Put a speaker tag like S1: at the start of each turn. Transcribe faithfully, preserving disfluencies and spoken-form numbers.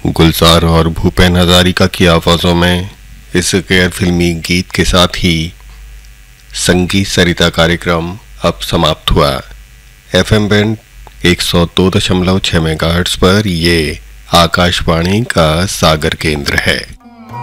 S1: गुलजार और भूपेन हजारिका की आवाज़ों में इस गैर फिल्मी गीत के साथ ही संगीत सरिता कार्यक्रम अब समाप्त हुआ। एफएम बैंड एक सौ दो दशमलव छह मेगाहर्ट्ज़ पर ये आकाशवाणी का सागर केंद्र है।